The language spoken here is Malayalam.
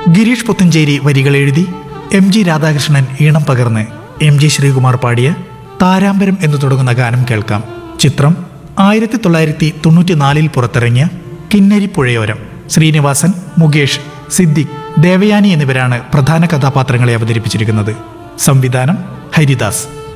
ഗിരീഷ് പുത്തഞ്ചേരി വരികൾ എഴുതി MG രാധാകൃഷ്ണൻ ഈണം പകർന്ന് MG ശ്രീകുമാർ പാടിയ താരാമ്പരം എന്ന് തുടങ്ങുന്ന ഗാനം കേൾക്കാം. ചിത്രം 1994 പുറത്തിറങ്ങിയ കിന്നരിപ്പുഴയോരം. ശ്രീനിവാസൻ, മുകേഷ്, സിദ്ദിഖ്, ദേവയാനി എന്നിവരാണ് പ്രധാന കഥാപാത്രങ്ങളെ അവതരിപ്പിച്ചിരിക്കുന്നത്. സംവിധാനം ഹരിദാസ്.